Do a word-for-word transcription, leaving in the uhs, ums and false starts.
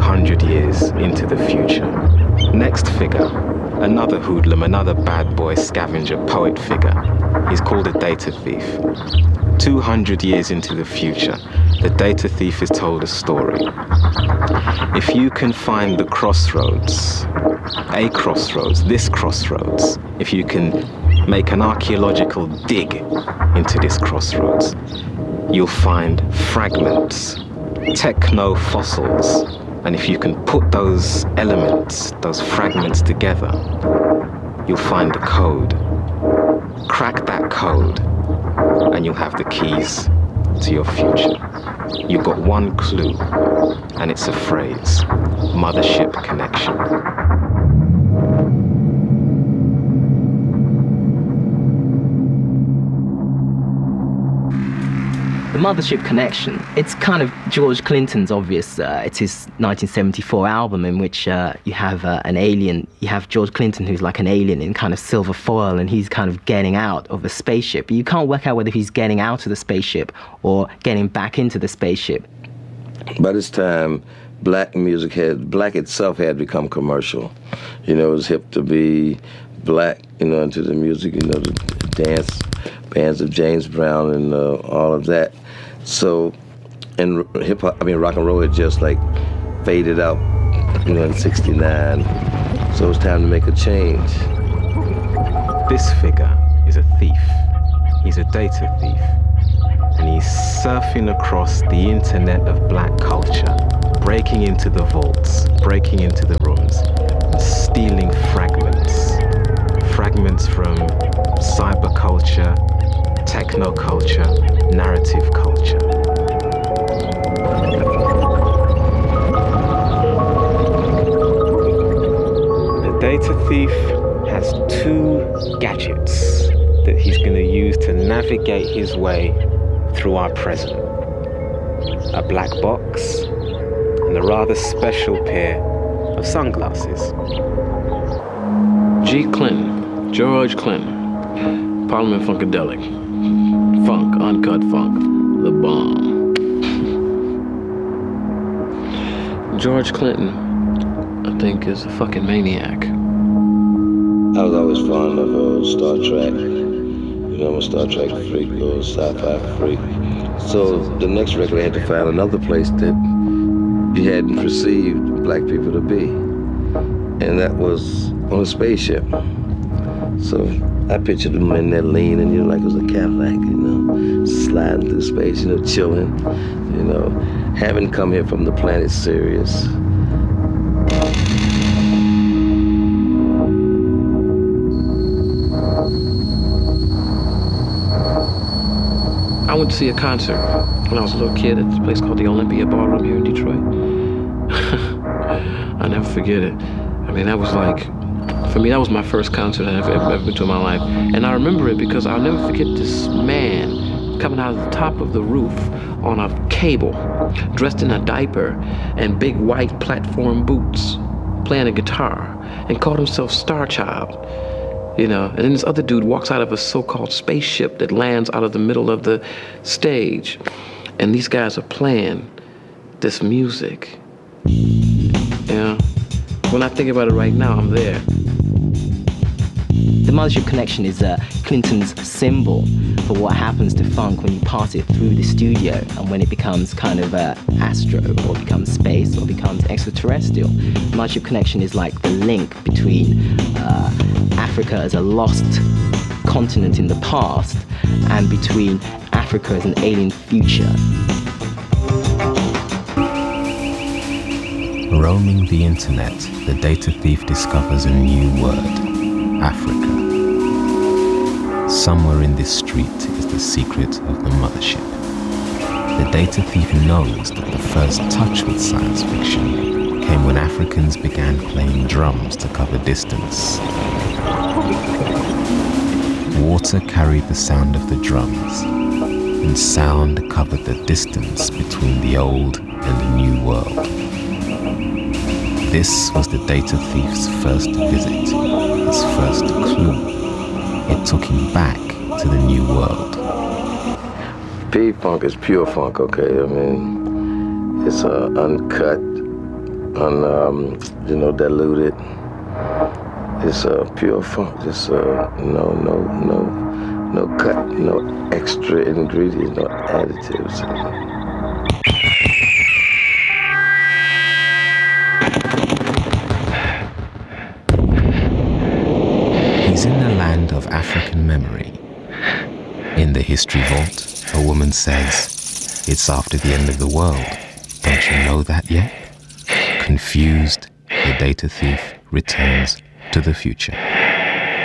hundred years into the future. Next figure, another hoodlum, another bad boy, scavenger, poet figure. He's called a data thief. two hundred years into the future, the data thief has told a story. If you can find the crossroads, a crossroads, this crossroads, if you can make an archaeological dig into this crossroads, you'll find fragments, techno-fossils, and if you can put those elements, those fragments together, you'll find the code. Crack that code, and you'll have the keys to your future. You've got one clue, and it's a phrase: Mothership Connection. The Mothership Connection, it's kind of George Clinton's obvious, uh, it's his nineteen seventy-four album in which uh, you have uh, an alien, you have George Clinton who's like an alien in kind of silver foil, and he's kind of getting out of a spaceship. You can't work out whether he's getting out of the spaceship or getting back into the spaceship. By this time, black music had, black itself had become commercial. You know, it was hip to be black, you know, into the music, you know, the dance bands of James Brown and uh, all of that. So, and hip hop, I mean, rock and roll had just like faded out, you know, in sixty-nine. So it was time to make a change. This figure is a thief. He's a data thief. And he's surfing across the internet of black culture, breaking into the vaults, breaking into the rooms, and stealing fragments. Fragments from cyberculture, techno-culture, narrative culture. The data thief has two gadgets that he's going to use to navigate his way through our present. A black box and a rather special pair of sunglasses. G. Clinton, George Clinton, Parliament Funkadelic, funk, uncut funk, the bomb. George Clinton, I think, is a fucking maniac. I was always fond of uh, Star Trek. You know, I'm a Star Trek freak or a sci-fi freak. So the next record, I had to find another place that you hadn't perceived black people to be. And that was on a spaceship. So I pictured them in there leaning, you know, like it was a Cadillac, you know, sliding through space, you know, chilling, you know, having come here from the planet Sirius. I went to see a concert when I was a little kid at this place called the Olympia Ballroom here in Detroit. I'll never forget it. I mean, that was like, for me, that was my first concert I've ever, ever been to in my life. And I remember it because I'll never forget this man coming out of the top of the roof on a cable, dressed in a diaper and big white platform boots, playing a guitar, and called himself Star Child. You know, and then this other dude walks out of a so-called spaceship that lands out of the middle of the stage. And these guys are playing this music. Yeah. When I think about it right now, I'm there. The Mothership Connection is uh, Clinton's symbol for what happens to funk when you pass it through the studio and when it becomes kind of uh, astro or becomes space or becomes extraterrestrial. The Mothership Connection is like the link between uh, Africa as a lost continent in the past and between Africa as an alien future. Roaming the internet, the data thief discovers a new word, Africa. Somewhere in this street is the secret of the mothership. The data thief knows that the first touch with science fiction came when Africans began playing drums to cover distance. Water carried the sound of the drums, and sound covered the distance between the old and the new world. This was the data thief's first visit, his first clue. It took him back to the new world. P-Funk is pure funk, okay? I mean, it's uh, uncut, un, um, you know, diluted. It's uh, pure funk. Just uh, no, no, no, no cut, no extra ingredients, no additives. He's in the land of African memory. In the history vault, a woman says, "It's after the end of the world. Don't you know that yet?" Confused, the data thief returns to the future.